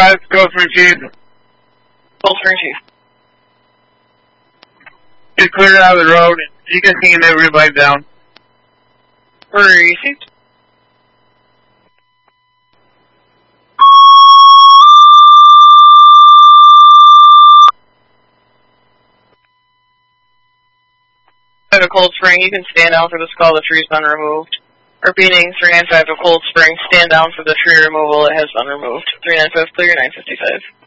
955, Cold Spring Chief. Cold Spring Chief. Just clear out of the road, and you can see everybody down. Received. To Cold Spring, you can stand down for this call, the tree's been removed. Repeating, 395 to Cold Spring, stand down for the tree removal, it has been removed. 395, clear, 955.